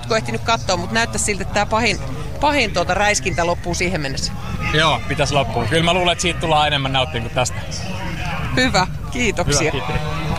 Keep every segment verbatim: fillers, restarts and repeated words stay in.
Ootko ehtinyt katsoa, mutta näyttää siltä, että tää pahin, pahin tuota räiskintä loppuu siihen mennessä. Joo, pitäis loppua. Kyllä mä luulen, että siitä tullaan enemmän nauttia kuin tästä. Hyvä, kiitoksia. Hyvä,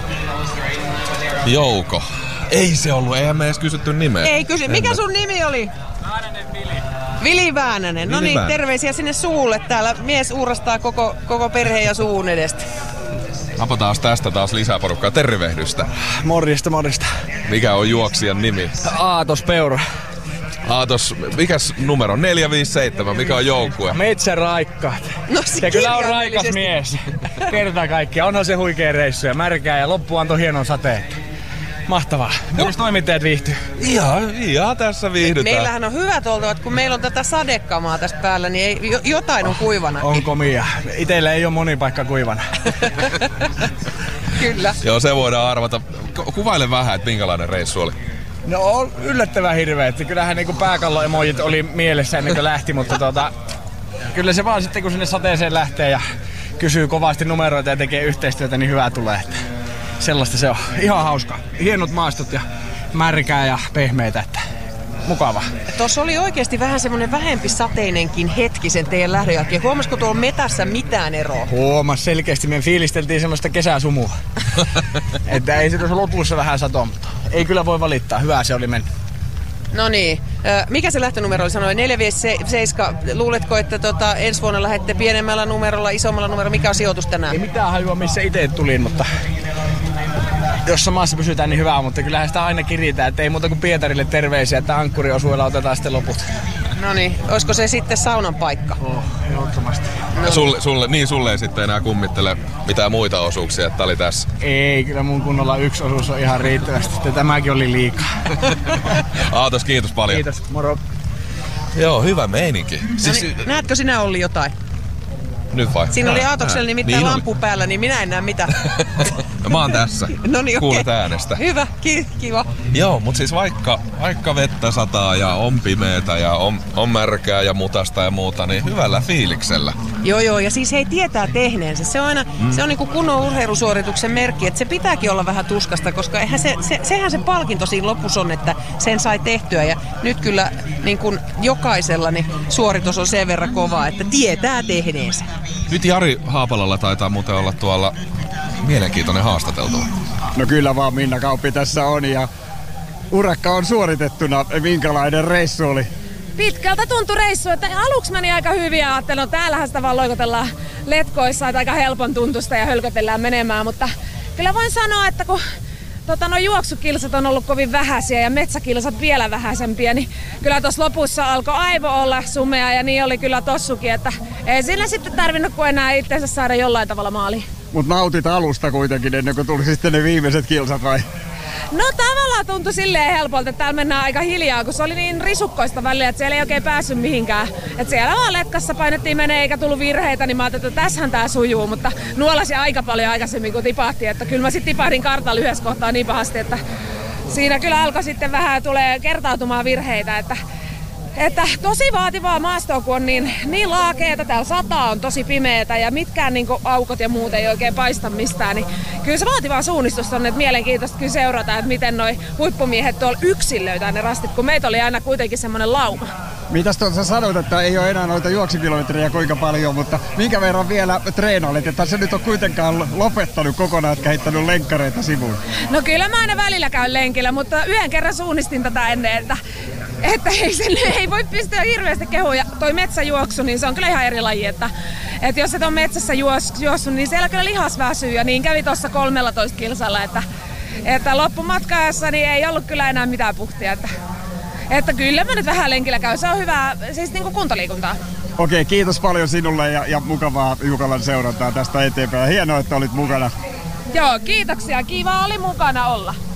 Jouko. Ei se ollut, eihän me edes kysytty nimeä. Ei kysy. Mikä sun nimi oli? Väänänen Vili. Vili Väänänen. No Vili niin, Väänänen. terveisiä sinne suulle. Täällä mies uurastaa koko, koko perheen ja suun edestä. Napataan tästä taas lisää porukkaa. Tervehdystä. Morjesta, morjesta. Mikä on juoksijan nimi? Aatos Peura. Aatos, mikäs numero? neljä viisi seitsemän, mikä on joukkue? Metsäraikkaat. No se Se kyllä on raikas kirjaimellisesti. mies. Kertaa kaikkiaan. Onhan se huikea reissu ja märkää ja loppu antoi hienon sateen. Mahtavaa. Myös toimittajat viihtyy. Ihan, ihan tässä viihdytään. Meillähän on hyvät oltavat, kun meillä on tätä sadekamaa tässä päällä, niin ei, jo, jotain on kuivana. On komia. Itellä ei ole moni paikka kuivana. Kyllä. Joo, se voidaan arvata. Ku- Kuvaile vähän, että minkälainen reissu oli. No on yllättävän hirveet. Kyllähän niinku pääkallo-emojit oli mielessä ennen kuin lähti, mutta tota, kyllä se vaan sitten kun sinne sateeseen lähtee ja kysyy kovasti numeroita ja tekee yhteistyötä, niin hyvää tulee. Että sellaista se on. Ihan hauska. Hienot maastot ja märkää ja pehmeitä. Että mukava. Tuossa oli oikeasti vähän semmoinen vähempi sateinenkin hetki sen teidän lähdön jälkeen. Huomasiko tuolla metässä mitään eroa? Huomas selkeästi. Me fiilisteltiin semmoista kesäsumua. Että ei se tuossa lopussa vähän sato, mutta ei kyllä voi valittaa. Hyvää se oli mennyt. No niin. Ö, Mikä se lähtönumero oli? Sanoi neljä viisi seitsemän. Luuletko, että tota, ensi vuonna lähdette pienemmällä numerolla, isommalla numerolla? Mikä on sijoitus tänään? Ei mitään hajua, missä itse tulin, mutta jos samassa pysytään, niin hyvä, mutta kyllähän sitä aina kiritään, että ei muuta kuin Pietarille terveisiä, että ankkuriosuudella otetaan sitten loput. No niin, olisiko se sitten saunan paikka? Oh, ehdottomasti. Ja sulle, sulle, niin sulle ei sitten enää kummittele mitään muita osuuksia, että tää oli tässä. Ei, kyllä mun kunnolla yksi osuus on ihan riittävästi, että tämäkin oli liikaa. Aatos, kiitos paljon. Kiitos, moro. Joo, hyvä meininki. No Siis, niin, näetkö sinä Olli jotain? nyt vai? Siinä oli Näen, Aatoksella näen. nimittäin Niin lampu päällä, niin minä en näe mitään. No, mä oon tässä. No niin, Kuulet okei. äänestä. Hyvä, ki- kiva. Joo, mut siis vaikka, vaikka vettä sataa ja on pimeetä ja on, on märkää ja mutasta ja muuta, niin hyvällä fiiliksellä. Joo, joo, ja siis hei tietää tehneensä. Se on aina, mm. se on niinku kunnon urheilusuorituksen merkki, että se pitääkin olla vähän tuskasta, koska eihän se, se, sehän se palkinto siinä lopussa on, että sen sai tehtyä. Ja nyt kyllä niin kuin jokaisella niin suoritus on sen verran kova, että tietää tehneensä. Nyt Jari Haapalalla taitaa muuten olla tuolla mielenkiintoinen haastateltava. No kyllä vaan Minna Kauppi tässä on ja urakka on suoritettuna. Minkälainen reissu oli? Pitkältä tuntui reissu, että aluksi meni aika hyvin ja ajattelin, että täällähän sitä vaan loikotellaan letkoissa, että aika helpon tuntusta ja hölkötellään menemään, mutta kyllä voin sanoa, että kun tota, no juoksukilsat on ollut kovin vähäisiä ja metsäkilsat vielä vähäisempiä, niin kyllä tuossa lopussa alkoi aivo olla sumea ja niin oli kyllä tossukin, että ei siinä sitten tarvinnut kuin enää itseensä saada jollain tavalla maaliin. Mut nautit alusta kuitenkin ennen kuin tuli sitten ne viimeiset kilsat vai? No tavallaan tuntui silleen helpolta, että täällä mennään aika hiljaa, kun se oli niin risukkoista välillä, että siellä ei oikein päässyt mihinkään. Että siellä vaan letkassa painettiin menee eikä tullut virheitä, niin mä ajattelin, että tässähän tää sujuu, mutta nuolasin aika paljon aikaisemmin kun tipahtiin, että kyllä mä sitten tipahdin kartalla yhdessä kohtaa niin pahasti, että siinä kyllä alkoi sitten vähän tulee kertautumaan virheitä, että Että tosi vaativaa maastoa, kun on niin, niin laakeeta, täällä sataa on tosi pimeetä ja mitkään niin aukot ja muut ei oikein paista mistään, niin kyllä se vaativaa suunnistusta on, että mielenkiintoista kyllä seurata, että miten noi huippumiehet tuolla yksin löytää ne rastit, kun meitä oli aina kuitenkin semmoinen lauma. Mitäs tuossa sanoit, että ei ole enää noita juoksukilometrejä kuinka paljon, mutta minkä verran vielä treenailit, että se nyt on kuitenkaan lopettanut kokonaan, että heittänyt lenkkareita sivuun? No kyllä mä aina välillä käyn lenkillä, mutta yhden kerran suunnistin tätä ennen, että Että ei, sen, ei voi pystyä hirveästi kehumaan. Ja toi metsäjuoksu, niin se on kyllä ihan eri laji. Että, että jos et ole metsässä juos, juossut, niin siellä kyllä lihas väsyy. Ja niin kävi tuossa kolmetoista kilsalla. Että, että loppumatkaajassa niin ei ollut kyllä enää mitään puhtia. Että, että kyllä mä nyt vähän lenkillä käyn. Se on hyvää, siis niin kuin kuntoliikuntaa. Okei, kiitos paljon sinulle ja, ja mukavaa Jukalan seurantaa tästä eteenpäin. Hienoa, että olit mukana. Joo, kiitoksia. Kiva oli mukana olla.